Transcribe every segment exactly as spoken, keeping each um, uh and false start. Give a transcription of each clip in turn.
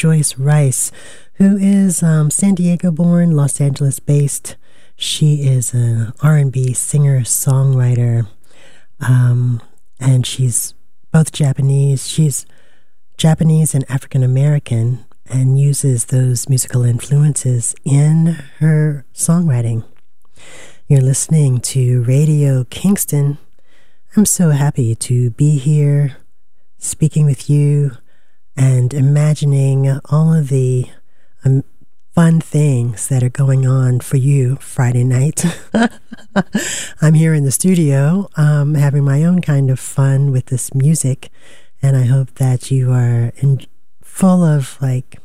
Joyce Rice, who is um, San Diego-born, Los Angeles-based. She is an R and B singer-songwriter, um, and she's both Japanese. She's Japanese and African-American and uses those musical influences in her songwriting. You're listening to Radio Kingston. I'm so happy to be here speaking with you and imagining all of the um, fun things that are going on for you Friday night. I'm here in the studio um, having my own kind of fun with this music, and I hope that you are in, full of like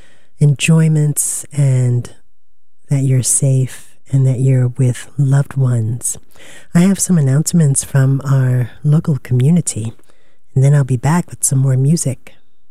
enjoyments and that you're safe and that you're with loved ones. I have some announcements from our local community, and then I'll be back with some more music.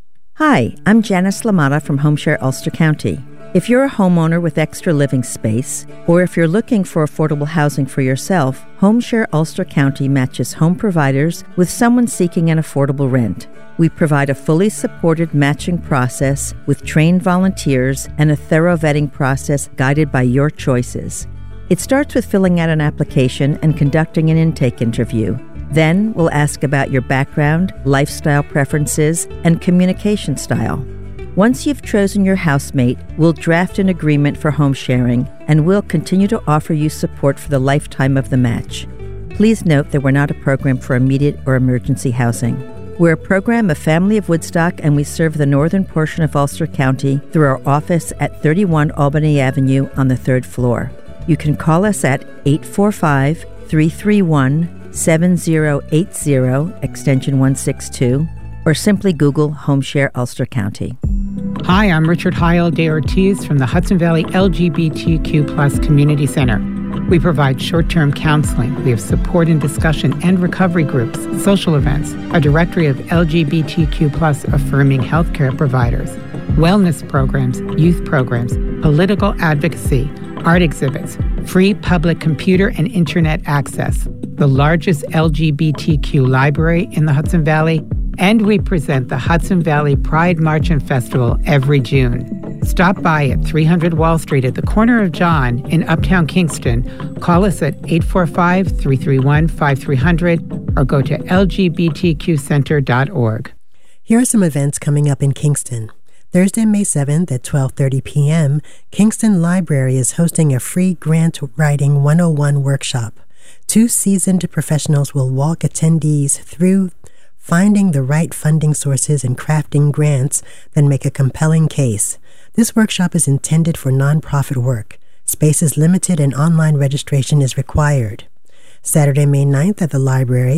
Hi, I'm Janice Lamata from HomeShare Ulster County. If you're a homeowner with extra living space, or if you're looking for affordable housing for yourself, HomeShare Ulster County matches home providers with someone seeking an affordable rent. We provide a fully supported matching process with trained volunteers and a thorough vetting process guided by your choices. It starts with filling out an application and conducting an intake interview. Then we'll ask about your background, lifestyle preferences, and communication style. Once you've chosen your housemate, we'll draft an agreement for home sharing, and we'll continue to offer you support for the lifetime of the match. Please note that we're not a program for immediate or emergency housing. We're a program of Family of Woodstock, and we serve the northern portion of Ulster County through our office at thirty-one Albany Avenue on the third floor. You can call us at eight four five, three three one, seven zero eight zero, extension one six two, or simply Google HomeShare Ulster County. Hi, I'm Richard Heil de Ortiz from the Hudson Valley L G B T Q plus Community Center. We provide short-term counseling. We have support and discussion and recovery groups, social events, a directory of L G B T Q plus affirming healthcare providers, wellness programs, youth programs, political advocacy, art exhibits, free public computer and internet access, the largest L G B T Q library in the Hudson Valley, and we present the Hudson Valley Pride March and Festival every June. Stop by at three hundred Wall Street at the corner of John in Uptown Kingston. Call us at eight four five, three three one, five three zero zero or go to L G B T Q center dot org. Here are some events coming up in Kingston. Thursday, May seventh at twelve thirty p.m., Kingston Library is hosting a free grant writing one oh one workshop. Two seasoned professionals will walk attendees through finding the right funding sources and crafting grants that make a compelling case. This workshop is intended for nonprofit work. Space is limited and online registration is required. Saturday, May ninth at the library,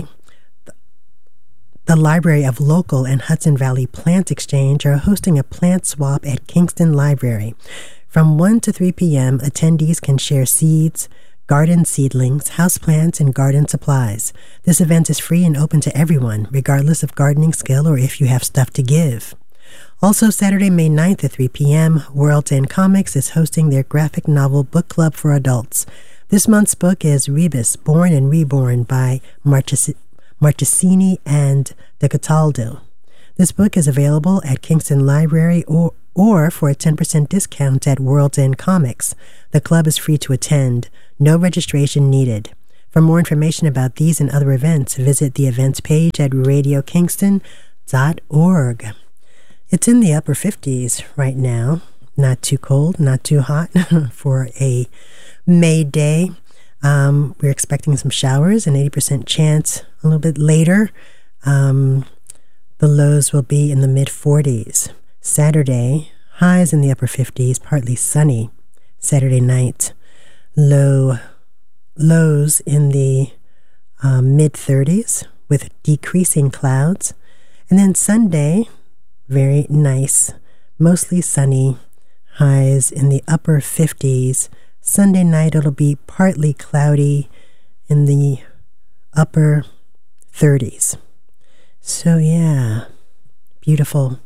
the Library of Local and Hudson Valley Plant Exchange are hosting a plant swap at Kingston Library. From one to three p.m., attendees can share seeds, garden seedlings, houseplants, and garden supplies. This event is free and open to everyone, regardless of gardening skill or if you have stuff to give. Also, Saturday, May ninth at three p.m., World's End Comics is hosting their graphic novel book club for adults. This month's book is Rebus, Born and Reborn by Marches- Marchesini and De Cataldo. This book is available at Kingston Library or, or for a ten percent discount at World's End Comics. The club is free to attend. No registration needed. For more information about these and other events, visit the events page at radio kingston dot org. It's in the upper fifties right now. Not too cold, not too hot for a May day. Um, we're expecting some showers, an eighty percent chance a little bit later. Um, the lows will be in the mid forties. Saturday, highs in the upper fifties, partly sunny. Saturday night, low lows in the uh, mid thirties with decreasing clouds. And then Sunday, very nice, mostly sunny, highs in the upper fifties. Sunday night, it'll be partly cloudy in the upper thirties. So yeah, beautiful,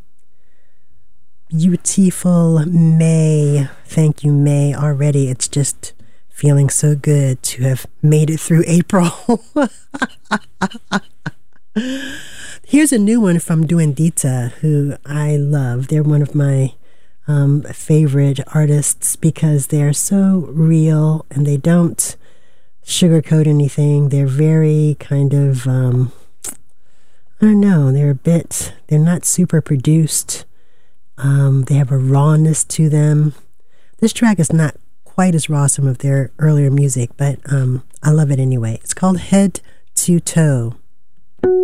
beautiful May. Thank you, May, already. It's just feeling so good to have made it through April. Here's a new one from Duendita, who I love. They're one of my um, favorite artists because they're so real and they don't sugarcoat anything. They're very kind of, um, I don't know, they're a bit, they're not super produced. Um, they have a rawness to them. This track is not quite as raw as some of their earlier music, but um, I love it anyway. It's called Head to Toe.